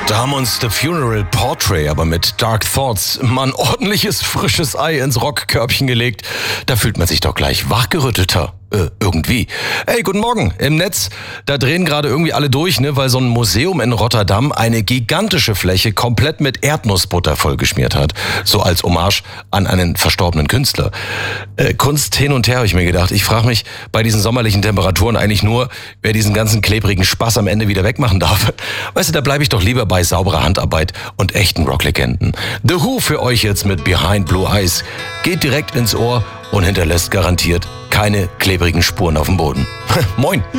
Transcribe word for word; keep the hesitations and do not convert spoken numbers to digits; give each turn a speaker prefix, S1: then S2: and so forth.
S1: Da haben uns The Funeral Portrait aber mit Dark Thoughts mal ein ordentliches frisches Ei ins Rockkörbchen gelegt. Da fühlt man sich doch gleich wachgerüttelter. Äh, irgendwie. Hey, guten Morgen. Im Netz, da drehen gerade irgendwie alle durch, ne, weil so ein Museum in Rotterdam eine gigantische Fläche komplett mit Erdnussbutter vollgeschmiert hat. So als Hommage an einen verstorbenen Künstler. Äh, Kunst hin und her, habe ich mir gedacht. Ich frage mich bei diesen sommerlichen Temperaturen eigentlich nur, wer diesen ganzen klebrigen Spaß am Ende wieder wegmachen darf. Weißt du, da bleibe ich doch lieber bei sauberer Handarbeit und echten Rocklegenden. The Who für euch jetzt mit Behind Blue Eyes. Geht direkt ins Ohr und hinterlässt garantiert keine klebrigen Spuren auf dem Boden. Moin!